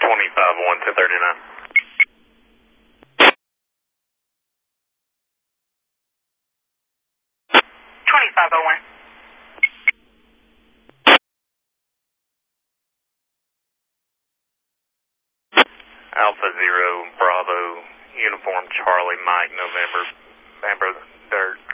25-1 to 39. 2501. Alpha Zero Bravo Uniform Charlie Mike November Dirt